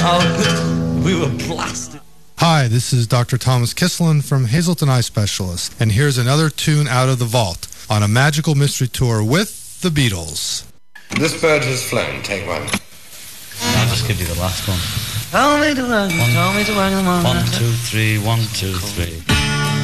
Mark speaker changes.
Speaker 1: Oh, we were blasted.
Speaker 2: Hi, this is Dr. Thomas Kisselin from Hazelton Eye Specialist, and here's another tune out of the vault on a magical mystery tour with the Beatles.
Speaker 3: This bird has flown. Take one.
Speaker 1: I'll just give you the last one.
Speaker 4: Tell me to work, tell me to work in the morning.
Speaker 1: 1, 2, 3, 1, 2, 3.